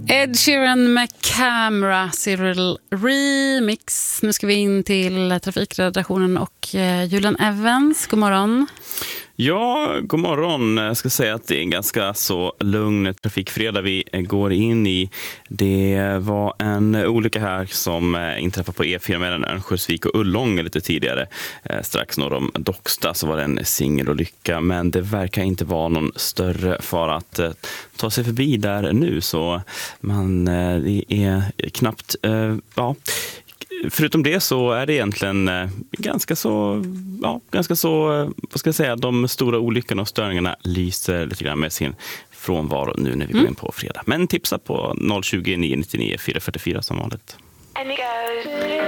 Ed Sheeran med Camera Cyril Remix. Nu ska vi in till trafikredaktionen och Julian Evans. God morgon. Ja, god morgon. Jag ska säga att det är en ganska så lugn trafikfredag vi går in i. Det var en olycka här som inträffade på E4 mellan Örnsköldsvik och Ullånga lite tidigare. Strax norr om Docksta så var det en singelolycka, men det verkar inte vara någon större fara att ta sig förbi där nu, så det är knappt, förutom det så är det egentligen ganska så, vad ska jag säga, de stora olyckorna och störningarna lyser lite grann med sin frånvaro nu när vi går in på fredag. Men tipsa på 020 999 444 som vanligt.